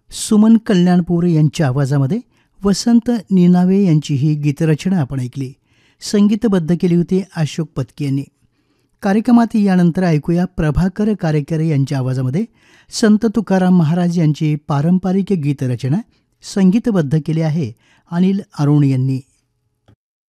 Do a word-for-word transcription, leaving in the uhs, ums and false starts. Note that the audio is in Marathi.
सुमन कल्याणपूर यांच्या आवाजामध्ये वसंत निनावे यांची ही गीतरचना आपण ऐकली. संगीतबद्ध केली होती अशोक पत्की यांनी. कार्यक्रमात यानंतर ऐकूया प्रभाकर कारेकर यांच्या आवाजामध्ये संत तुकाराम महाराज यांची पारंपरिक गीतरचना संगीतबद्ध केली आहे अनिल अरुण यांनी.